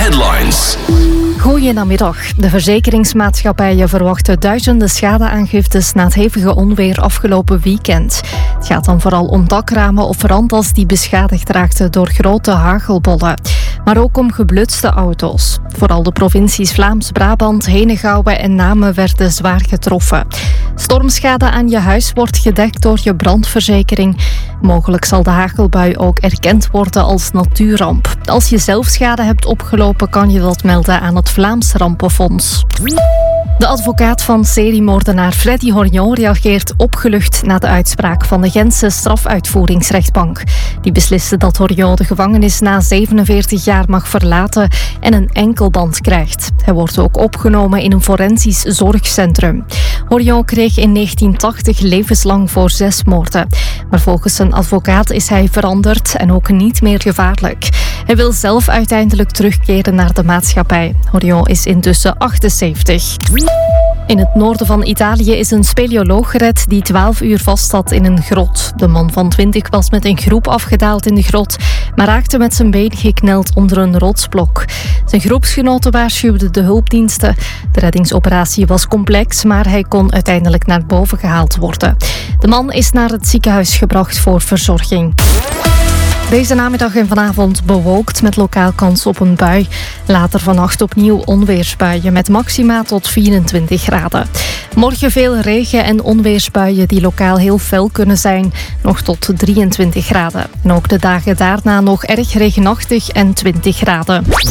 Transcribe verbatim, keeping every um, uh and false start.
Headlines. Goedenamiddag. De verzekeringsmaatschappijen verwachten duizenden schadeaangiftes na het hevige onweer afgelopen weekend. Het gaat dan vooral om dakramen of randas die beschadigd raakten door grote hagelbollen. Maar ook om geblutste auto's. Vooral de provincies Vlaams-Brabant, Henegouwen en Namen werden zwaar getroffen. Stormschade aan je huis wordt gedekt door je brandverzekering. Mogelijk zal de hagelbui ook erkend worden als natuurramp. Als je zelf schade hebt opgelopen, kan je dat melden aan het Vlaams Rampenfonds. De advocaat van seriemoordenaar Freddy Horjon reageert opgelucht na de uitspraak van de Gentse strafuitvoeringsrechtbank. Die besliste dat Horjon de gevangenis na zevenenveertig jaar mag verlaten en een enkelband krijgt. Hij wordt ook opgenomen in een forensisch zorgcentrum. Horjon kreeg in negentien tachtig levenslang voor zes moorden. Maar volgens zijn advocaat is hij veranderd en ook niet meer gevaarlijk. Hij wil zelf uiteindelijk terugkeren naar de maatschappij. Horjon is intussen achtenzeventig. In het noorden van Italië is een speleoloog gered die twaalf uur vast zat in een grot. De man van twintig was met een groep afgedaald in de grot, maar raakte met zijn been gekneld onder een rotsblok. Zijn groepsgenoten waarschuwden de hulpdiensten. De reddingsoperatie was complex, maar hij kon uiteindelijk naar boven gehaald worden. De man is naar het ziekenhuis gebracht voor verzorging. Deze namiddag en vanavond bewolkt met lokaal kans op een bui. Later vannacht opnieuw onweersbuien met maxima tot vierentwintig graden. Morgen veel regen en onweersbuien die lokaal heel fel kunnen zijn. Nog tot drieëntwintig graden. En ook de dagen daarna nog erg regenachtig en twintig graden.